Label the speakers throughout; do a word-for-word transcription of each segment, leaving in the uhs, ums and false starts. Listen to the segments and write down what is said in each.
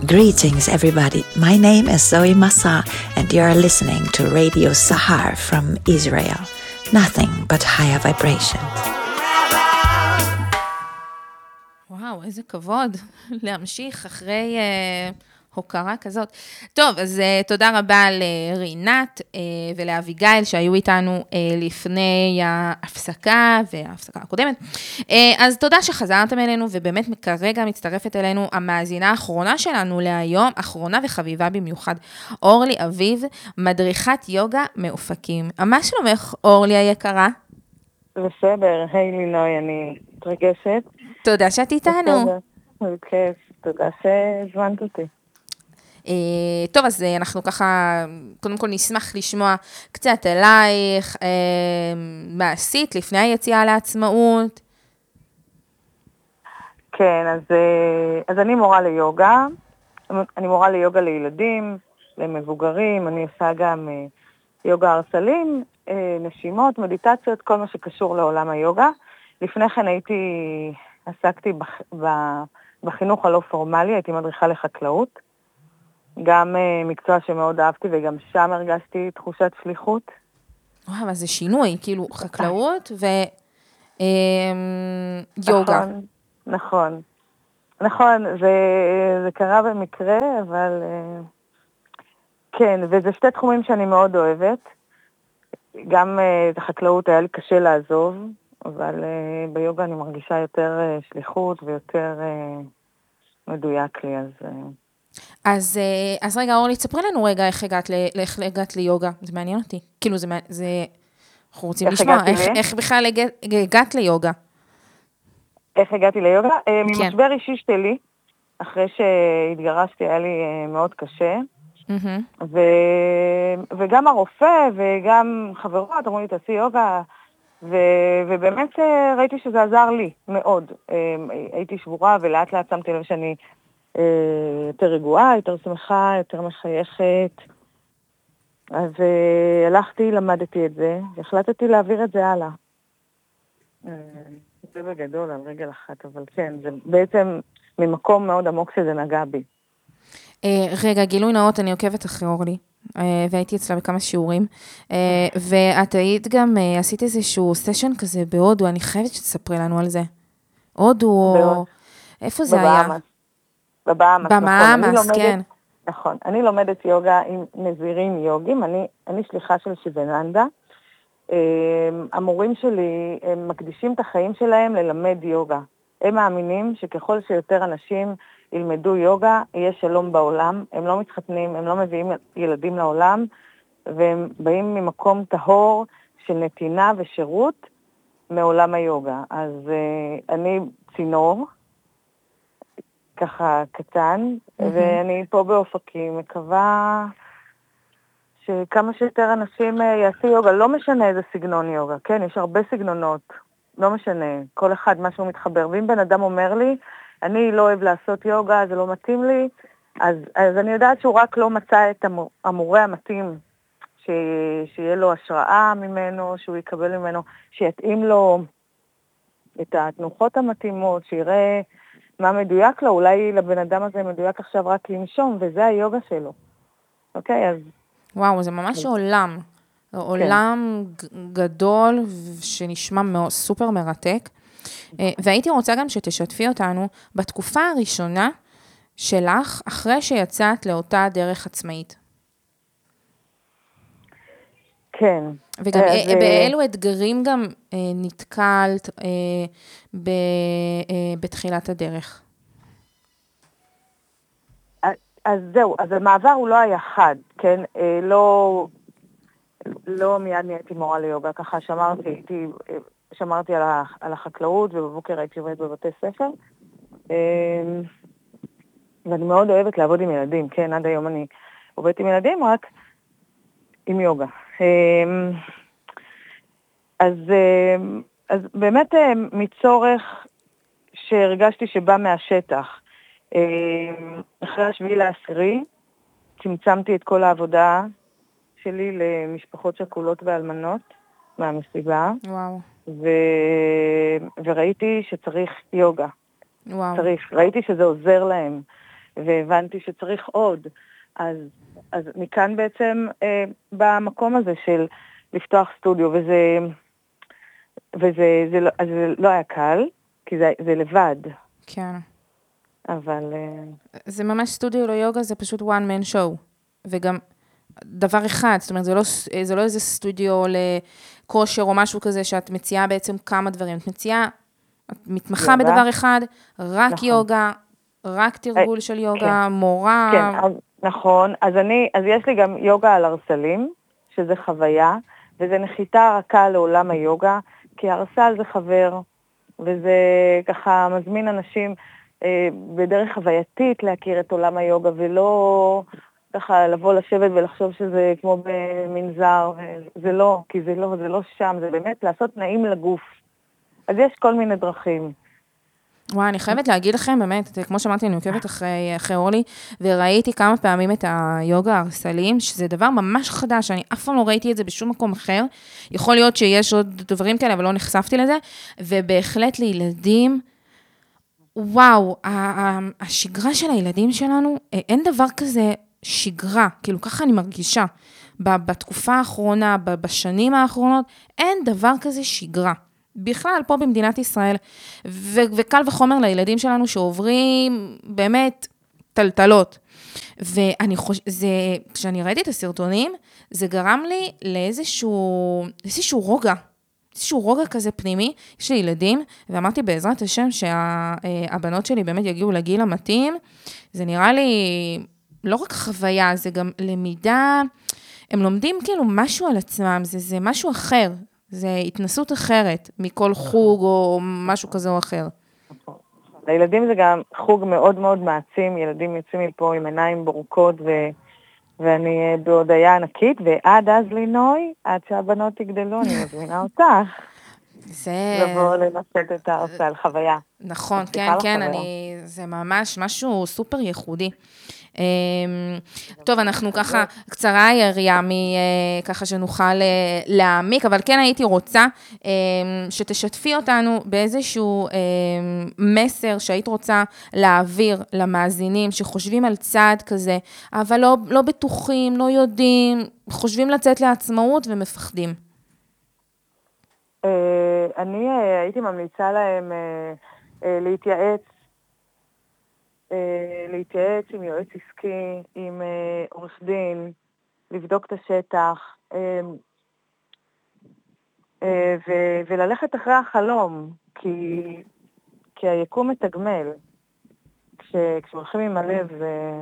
Speaker 1: Greetings everybody, my name is Zoe Massa and you are listening to Radio Sahar from Israel. Nothing but higher vibrations.
Speaker 2: וואו, איזה כבוד להמשיך אחרי uh, הוקרה כזאת. טוב, אז uh, תודה רבה לרינת uh, ולאביגיל שהיו איתנו uh, לפני ההפסקה וההפסקה הקודמת. Uh, אז תודה שחזרתם אלינו, ובאמת כרגע מצטרפת אלינו המאזינה האחרונה שלנו להיום, אחרונה וחביבה במיוחד, אורלי אביב, מדריכת יוגה מאופקים. מה שלומך, אורלי היקרה?
Speaker 3: בסדר, היי לינוי, אני מתרגשת.
Speaker 2: תודה שאת איתנו.
Speaker 3: בסדר, תודה שהזמנת אותי.
Speaker 2: טוב, אז אנחנו ככה, קודם כל נשמח לשמוע קצת אלייך, מה עשית לפני היציאה לעצמאות.
Speaker 3: כן, אז, אז אני מורה ליוגה, אני מורה ליוגה לילדים, למבוגרים, אני עושה גם יוגה הרסלים, נשימות, מדיטציות, כל מה שקשור לעולם היוגה. לפני כן הייתי, עסקתי בח, בחינוך הלא פורמלי, הייתי מדריכה לחקלאות, גם מקצוע שמאוד אהבתי וגם שם הרגשתי תחושת שליחות.
Speaker 2: וואו, אז זה שינוי, כאילו חקלאות ויוגה.
Speaker 3: נכון, נכון. נכון, זה, זה קרה במקרה, אבל כן, וזה שתי תחומים שאני מאוד אוהבת. גם את החקלאות היה לי קשה לעזוב, אבל uh, ביוגה אני מרגישה יותר uh, שליחות ויותר uh, מדויק לי, אז... Uh...
Speaker 2: אז, uh, אז רגע, אורלי, תספרי לנו רגע איך הגעת, ל, איך הגעת ליוגה, זה מעניין אותי. כאילו, זה, זה... אנחנו רוצים לשמוע, איך, איך בכלל הגעת, הגעת ליוגה?
Speaker 3: איך הגעתי ליוגה? Uh,
Speaker 2: כן.
Speaker 3: ממשבר אישי שלי, אחרי שהתגרשתי, היה לי uh, מאוד קשה, mm-hmm. ו... וגם הרופא וגם חברות אמרו לי, תעשי יוגה, ו- ובאמת ראיתי שזה עזר לי מאוד. הייתי שבורה ולאט לאט שמתי לב שאני יותר רגועה, יותר שמחה, יותר מחייכת. אז הלכתי, למדתי את זה, והחלטתי להעביר את זה הלאה. זה בגדול על רגל אחת, אבל כן, זה בעצם ממקום מאוד עמוק שזה נגע בי.
Speaker 2: רגע, גילוי נאות, אני עוקבת אחרי אורלי. והייתי אצלה בכמה שיעורים, ואת היית גם, עשית איזשהו סשן כזה בהודו, אני חייבת שתספרי לנו על זה. הודו, איפה זה היה?
Speaker 3: בבאמאס,
Speaker 2: בבאמאס, כן.
Speaker 3: נכון, אני לומדת יוגה עם נזירים יוגים, אני, אני שליחה של שיבננדה. המורים שלי, הם מקדישים את החיים שלהם ללמד יוגה. הם מאמינים שככל שיותר אנשים ילמדו יוגה, יהיה שלום בעולם, הם לא מתחתנים, הם לא מביאים ילדים לעולם, והם באים ממקום טהור של נתינה ושירות מעולם היוגה. אז uh, אני צינור, ככה קטן, mm-hmm. ואני פה באופקים, מקווה שכמה שיותר אנשים uh, יעשו יוגה, לא משנה איזה סגנון יוגה, כן, יש הרבה סגנונות, לא משנה, כל אחד משהו מתחבר, ואם בן אדם אומר לי, אני לא אוהב לעשות יוגה, זה לא מתאים לי, אז, אז אני יודעת שהוא רק לא מצא את המור, המורה המתאים, ש, שיהיה לו השראה ממנו, שהוא יקבל ממנו, שיתאים לו את התנוחות המתאימות, שיראה מה מדויק לו, אולי לבן אדם הזה מדויק עכשיו רק לנשום, וזה היוגה שלו. אוקיי, אז...
Speaker 2: וואו, זה ממש עולם. כן. עולם גדול שנשמע מאוד, סופר מרתק. והייתי רוצה גם שתשתפי אותנו בתקופה הראשונה שלך, אחרי שיצאת לאותה דרך עצמאית.
Speaker 3: כן.
Speaker 2: וגם אז... באילו אתגרים גם נתקלת בתחילת הדרך?
Speaker 3: אז זהו, אז המעבר הוא לא היה חד, כן? לא, לא מיד נהייתי מורה ליוגה, ככה שמרתי, הייתי... שמרתי על החקלאות, ובבוקר הייתי עובדת בבתי ספר. ואני מאוד אוהבת לעבוד עם ילדים, כן, עד היום אני עובדת עם ילדים, רק עם יוגה. אז, אז באמת מצורך שהרגשתי שבא מהשטח. אחרי השביעי לעשירי, צמצמתי את כל העבודה שלי למשפחות שכולות ואלמנות מהמסיבה.
Speaker 2: וואו.
Speaker 3: ו... וראיתי שצריך יוגה.
Speaker 2: וואו.
Speaker 3: צריך. ראיתי שזה עוזר להם. והבנתי שצריך עוד. אז, אז מכאן בעצם אה, במקום הזה של לפתוח סטודיו, וזה, וזה זה לא, אז זה לא היה קל, כי זה, זה לבד.
Speaker 2: כן.
Speaker 3: אבל...
Speaker 2: זה ממש סטודיו ליוגה, זה פשוט one man show. וגם דבר אחד, זאת אומרת, זה לא, זה לא איזה סטודיו לכושר או משהו כזה, שאת מציעה בעצם כמה דברים. את מציעה, את מתמחה יוגה. בדבר אחד, רק נכון. יוגה, רק תרגול של יוגה, כן. מורה...
Speaker 3: כן, אז, נכון. אז, אני, אז יש לי גם יוגה על הרסלים, שזה חוויה, וזה נחיתה רכה לעולם היוגה, כי הרסל זה חבר, וזה ככה מזמין אנשים אה, בדרך חווייתית להכיר את עולם היוגה, ולא ככה לבוא לשבת ולחשוב שזה כמו במנזר, זה לא, כי זה לא, זה לא שם, זה באמת לעשות נעים לגוף. אז יש כל מיני דרכים.
Speaker 2: וואי, אני חייבת להגיד לכם, באמת, כמו שאמרתי, אני עוקבת אחרי, אחרי אורלי, וראיתי כמה פעמים את היוגה הרסליים, שזה דבר ממש חדש, אני אף פעם לא ראיתי את זה בשום מקום אחר, יכול להיות שיש עוד דברים כאלה, אבל לא נחשפתי לזה, ובהחלט לילדים, וואו, השגרה של הילדים שלנו, אין דבר כזה שגרה, כאילו ככה אני מרגישה, בתקופה האחרונה, בשנים האחרונות, אין דבר כזה שגרה. בכלל, פה במדינת ישראל, ו- וקל וחומר לילדים שלנו שעוברים באמת טלטלות. ואני חושב, זה, כשאני ראיתי את הסרטונים, זה גרם לי לאיזשהו, איזשהו רוגע, איזשהו רוגע כזה פנימי. יש לי ילדים, ואמרתי בעזרת השם שהבנות שלי באמת יגיעו לגיל המתאים, זה נראה לי לא רק חוויה, זה גם למידה, הם לומדים כאילו משהו על עצמם, זה, זה משהו אחר. זה התנסות אחרת מכל חוג או משהו כזה או אחר.
Speaker 3: לילדים זה גם חוג מאוד מאוד מעצים, ילדים יוצאים מפה עם עיניים ברוקות, ו... ואני בהודעה ענקית, ועד אז לינוי, עד שהבנות יגדלו, אני מזמינה אותך.
Speaker 2: זה...
Speaker 3: לבוא לנסות את הרסל, חוויה.
Speaker 2: נכון, כן, כן, אני... זה ממש משהו סופר ייחודי. טוב, אנחנו ככה, קצרה יריעה, ככה שנוכל להעמיק, אבל כן הייתי רוצה שתשתפי אותנו באיזשהו מסר שהיית רוצה להעביר למאזינים, שחושבים על צעד כזה, אבל לא, לא בטוחים, לא יודעים, חושבים לצאת לעצמאות ומפחדים.
Speaker 3: אני הייתי ממליצה להם להתייעץ, להתייעץ עם יועץ עסקי, עם עורך דין, לבדוק את השטח, וללכת אחרי החלום, כי, כי היקום מתגמל. כשהולכים עם הלב, זה,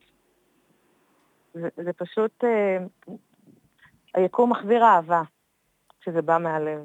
Speaker 3: זה, זה פשוט, היקום מחזיר אהבה, כשזה בא מהלב.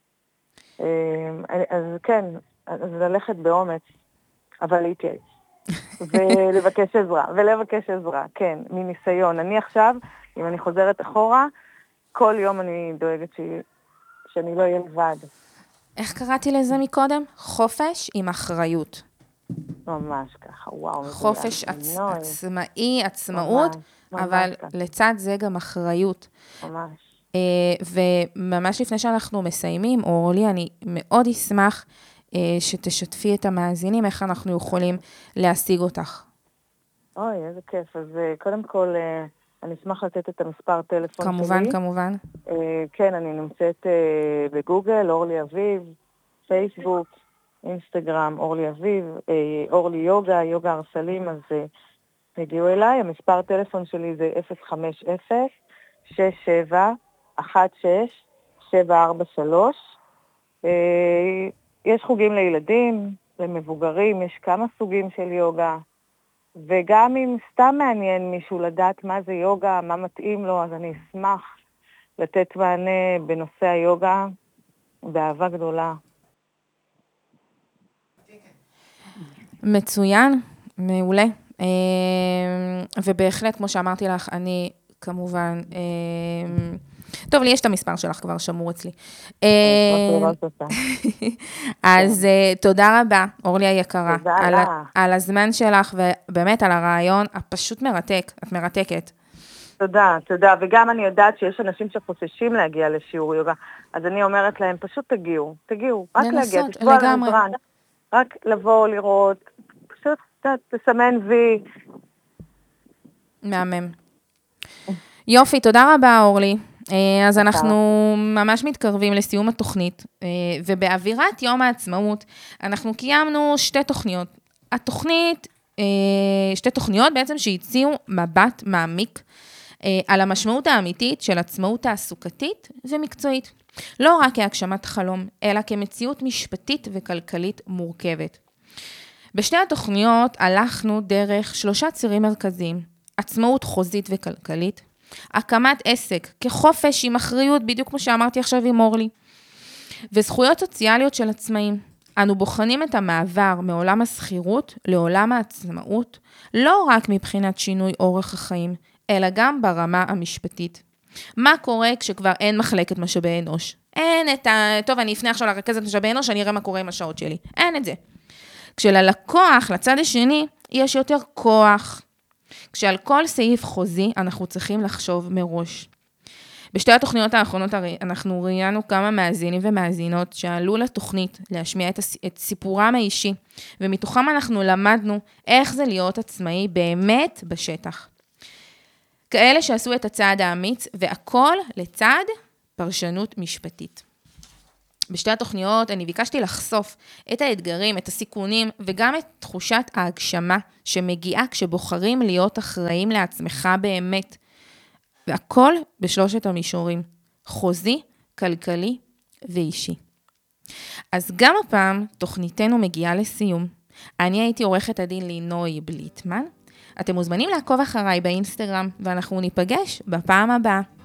Speaker 3: אז כן, אז ללכת באומץ, אבל להתייעץ. ולבקש עזרה, ולבקש עזרה, כן, מניסיון. אני עכשיו, אם אני חוזרת אחורה, כל יום אני דואגת ש... שאני לא אהיה לבד.
Speaker 2: איך קראתי לזה מקודם? חופש עם אחריות.
Speaker 3: ממש ככה, וואו.
Speaker 2: חופש עצ... עצמאי, עצמאות, ממש, אבל ממש לצד זה גם אחריות.
Speaker 3: ממש.
Speaker 2: וממש לפני שאנחנו מסיימים, אורלי, אני מאוד אשמח שתשתפי את המאזינים, איך אנחנו יכולים להשיג אותך.
Speaker 3: אוי, איזה כיף. אז קודם כל, אני אשמח לתת את המספר טלפון שלי.
Speaker 2: כמובן, כמובן.
Speaker 3: כן, אני נמצאת בגוגל, אורלי אביב, פייסבוק, אינסטגרם, אורלי אביב, אורלי יוגה, יוגה הרסלים, אז תגיעו אליי. המספר טלפון שלי זה אפס חמש אפס שש שבע אחת שש שבע ארבע שלוש. יש חוגים לילדים, למבוגרים, יש כמה סוגים של יוגה, וגם אם סתם מעניין מישהו לדעת מה זה יוגה, מה מתאים לו, אז אני אשמח לתת מענה בנושא היוגה באהבה גדולה.
Speaker 2: מצוין, מעולה. ובהחלט, כמו שאמרתי לך, אני כמובן... טוב, לי יש את המספר שלך כבר שמור אצלי. אז תודה רבה, אורלי היקרה, על הזמן שלך, ובאמת על הרעיון הפשוט מרתק, את מרתקת.
Speaker 3: תודה, תודה, וגם אני יודעת שיש אנשים שחוששים להגיע לשיעור יוגה, אז אני אומרת להם, פשוט תגיעו, תגיעו, רק להגיע, תשבו על הזרן, רק לבוא, לראות, פשוט תסמן וי.
Speaker 2: מהמם. יופי, תודה רבה, אורלי. אז אנחנו ממש מתקרבים לסיום התוכנית, ובאווירת יום העצמאות, אנחנו קיימנו שתי תוכניות. התוכנית, שתי תוכניות בעצם שהציעו מבט מעמיק, על המשמעות האמיתית של עצמאות תעסוקתית ומקצועית. לא רק כהגשמת חלום, אלא כמציאות משפטית וכלכלית מורכבת. בשתי התוכניות הלכנו דרך שלושה צירים מרכזיים, עצמאות חוזית וכלכלית, הקמת עסק כחופש עם אחריות, בדיוק כמו שאמרתי עכשיו עם אורלי, וזכויות סוציאליות של עצמאים. אנו בוחנים את המעבר מעולם הסחירות לעולם העצמאות, לא רק מבחינת שינוי אורח החיים, אלא גם ברמה המשפטית. מה קורה כשכבר אין מחלקת משאבי אנוש? אין את ה... טוב, אני אפנה עכשיו לרכזת משאבי אנוש, אני אראה מה קורה עם השעות שלי. אין את זה. כשללקוח, לצד השני, יש יותר כוח. כשעל כל סעיף חוזי, אנחנו צריכים לחשוב מראש. בשתי התוכניות האחרונות אנחנו ראיינו כמה מאזינים ומאזינות שעלו לתוכנית להשמיע את, הס... את סיפורם האישי, ומתוכם אנחנו למדנו איך זה להיות עצמאי באמת בשטח. כאלה שעשו את הצעד האמיץ, והכל לצד פרשנות משפטית. בשתי התוכניות אני ביקשתי לחשוף את האתגרים, את הסיכונים, וגם את תחושת ההגשמה שמגיעה כשבוחרים להיות אחראים לעצמך באמת. והכל בשלושת המישורים, חוזי, כלכלי ואישי. אז גם הפעם תוכניתנו מגיעה לסיום. אני הייתי עורכת הדין לינוי בליטמן. אתם מוזמנים לעקוב אחריי באינסטגרם, ואנחנו ניפגש בפעם הבאה.